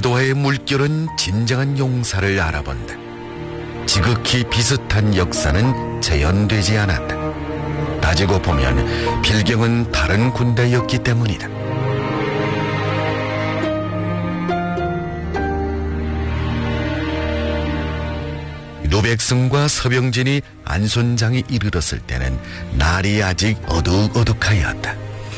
대도와의 물결은 진정한 용사를 알아본다. 지극히 비슷한 역사는 재현되지 않았다. 따지고 보면 필경은 다른 군대였기 때문이다. 노백승과 서병진이 안손장에 이르렀을 때는 날이 아직 어둑어둑하였다.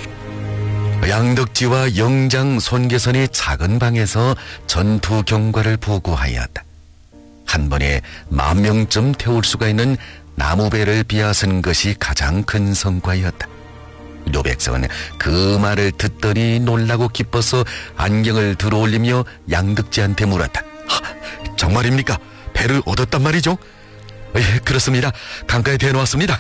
양덕지와 영장 손계선이 작은 방에서 전투 경과를 보고하였다. 한 번에 10,000명쯤 태울 수가 있는 나무배를 비아쓴 것이 가장 큰 성과였다. 노백성은 그 말을 듣더니 놀라고 기뻐서 안경을 들어올리며 양덕지한테 물었다. 정말입니까? 배를 얻었단 말이죠? 예, 그렇습니다. 강가에 대놓았습니다.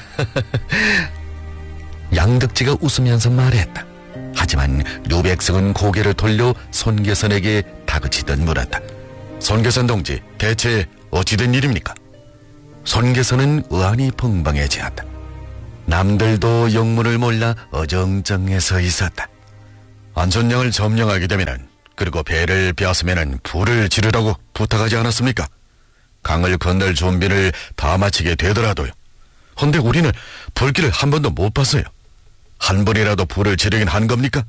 양덕지가 웃으면서 말했다. 하지만 노백성은 고개를 돌려 손계선에게 다그치듯 물었다. 손계선 동지, 대체 어찌된 일입니까? 손계선은 의안이 벙벙해지었다. 남들도 영문을 몰라 어정쩡해서 있었다. 안손양을 점령하게 되면은, 그리고 배를 빼앗으면은 불을 지르라고 부탁하지 않았습니까? 강을 건널 준비를 다 마치게 되더라도요. 헌데 우리는 불길을 한 번도 못 봤어요. 한 번이라도 불을 지르긴 한 겁니까?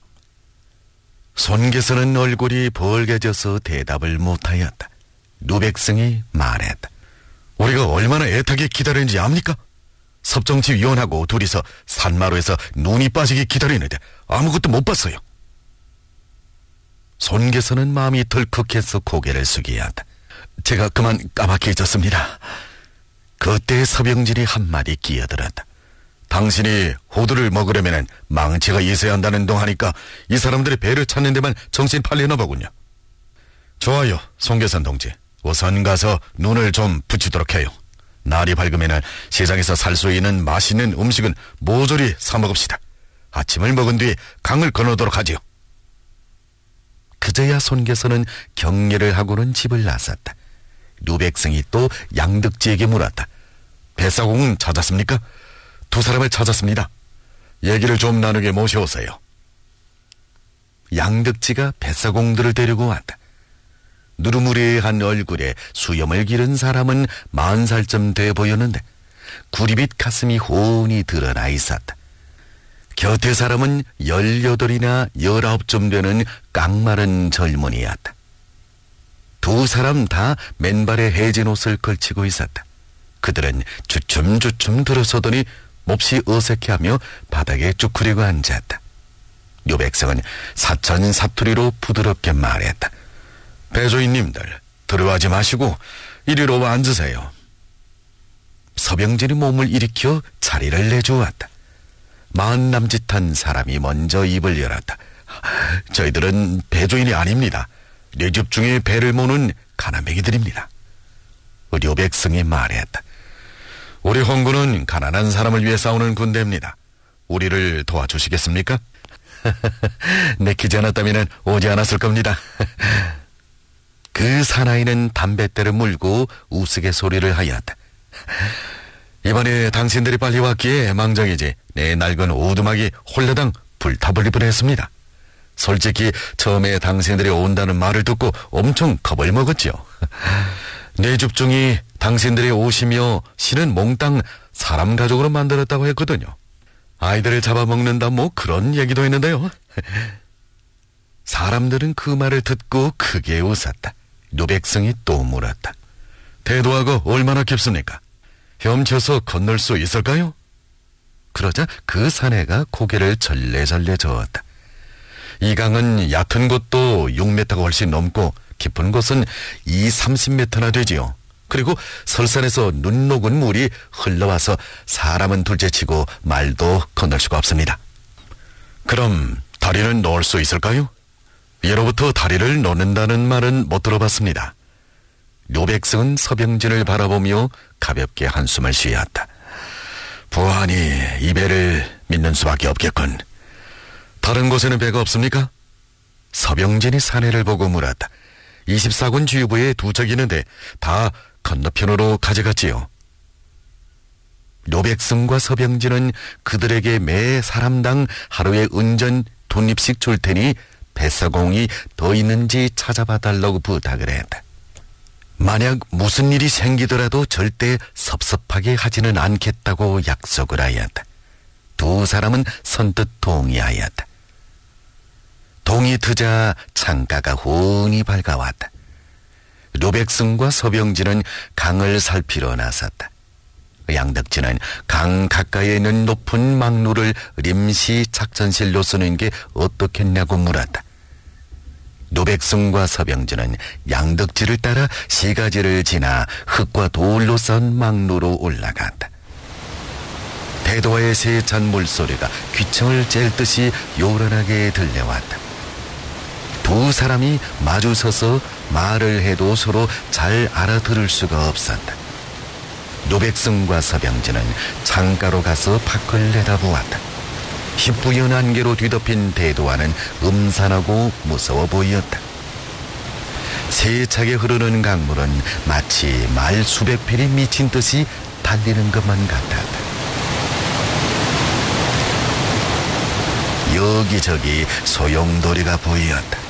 손계선은 얼굴이 벌개져서 대답을 못하였다. 노백승이 말했다. 우리가 얼마나 애타게 기다리는지 압니까? 섭정치 위원하고 둘이서 산마루에서 눈이 빠지게 기다리는데 아무것도 못 봤어요. 손계선은 마음이 덜컥해서 고개를 숙이었다. 제가 그만 까맣게 잊었습니다. 그때 서병진이 한마디 끼어들었다. 당신이 호두를 먹으려면 망치가 있어야 한다는 동하니까 이 사람들이 배를 찾는 데만 정신 팔리나 보군요. 좋아요, 손계선 동지. 우선 가서 눈을 좀 붙이도록 해요. 날이 밝으면 세상에서 살 수 있는 맛있는 음식은 모조리 사 먹읍시다. 아침을 먹은 뒤 강을 건너도록 하지요. 그제야 손계선은 경례를 하고는 집을 나섰다. 노백승이 또 양덕지에게 물었다. 뱃사공은 찾았습니까? 2 사람을 찾았습니다. 얘기를 좀 나누게 모셔오세요. 양덕지가 뱃사공들을 데리고 왔다. 누르무리한 얼굴에 수염을 기른 사람은 40살쯤 돼 보였는데 구리빛 가슴이 훤히 드러나 있었다. 곁에 사람은 18이나 19쯤 되는 깡마른 젊은이였다. 2 사람 다 맨발에 해진 옷을 걸치고 있었다. 그들은 주춤주춤 들어서더니 몹시 어색해하며 바닥에 쭈그리고 앉았다. 노백성은 사천사투리로 부드럽게 말했다. 배조인님들, 들어가지 마시고 이리로 와 앉으세요. 서병진이 몸을 일으켜 자리를 내주었다. 만남짓한 사람이 먼저 입을 열었다. 저희들은 배조인이 아닙니다. 내 집 중에 배를 모는 가난뱅이들입니다. 노백성이 말했다. 우리 홍군은 가난한 사람을 위해 싸우는 군대입니다. 우리를 도와주시겠습니까? 내키지 않았다면 오지 않았을 겁니다. 그 사나이는 담뱃대를 물고 우스갯소리를 하였다. 이번에 당신들이 빨리 왔기에 망정이지 내 낡은 오두막이 홀라당 불타버릴 뻔했습니다. 솔직히 처음에 당신들이 온다는 말을 듣고 엄청 겁을 먹었죠. 내 집중이 당신들이 오시며 신은 몽땅 사람 가족으로 만들었다고 했거든요. 아이들을 잡아먹는다 뭐 그런 얘기도 했는데요. 사람들은 그 말을 듣고 크게 웃었다. 노백성이 또 물었다. 대도하가 얼마나 깊습니까? 헤엄쳐서 건널 수 있을까요? 그러자 그 사내가 고개를 절레절레 저었다. 이 강은 얕은 곳도 6m가 훨씬 넘고 깊은 곳은 30m나 되지요. 그리고 설산에서 눈 녹은 물이 흘러와서 사람은 둘째치고 말도 건널 수가 없습니다. 그럼 다리를 놓을 수 있을까요? 예로부터 다리를 놓는다는 말은 못 들어봤습니다. 노백성은 서병진을 바라보며 가볍게 한숨을 쉬었다. 부하니 이 배를 믿는 수밖에 없겠군. 다른 곳에는 배가 없습니까? 서병진이 사내를 보고 물었다. 24군 주유부에 2 척 있는데 다 건너편으로 가져갔지요. 노백성과 서병진은 그들에게 매 사람당 하루에 은전 2입씩 줄 테니 뱃사공이 더 있는지 찾아봐 달라고 부탁을 했다. 만약 무슨 일이 생기더라도 절대 섭섭하게 하지는 않겠다고 약속을 하였다. 두 사람은 선뜻 동의하였다. 동이 트자 창가가 훤히 밝아왔다. 노백승과 서병진은 강을 살피러 나섰다. 양덕진은 강 가까이에 있는 높은 막루를 림시 작전실로 쓰는 게 어떻겠냐고 물었다. 노백승과 서병진은 양덕지를 따라 시가지를 지나 흙과 돌로 쌓은 막루로 올라갔다. 대도와의 세찬 물소리가 귀청을 잴 듯이 요란하게 들려왔다. 두 사람이 마주서서 말을 해도 서로 잘 알아들을 수가 없었다. 노백승과 서병진은 창가로 가서 밖을 내다보았다. 희뿌연 안개로 뒤덮인 대도와는 음산하고 무서워 보였다. 세차게 흐르는 강물은 마치 말 수백 필이 미친 듯이 달리는 것만 같았다. 여기저기 소용돌이가 보였다.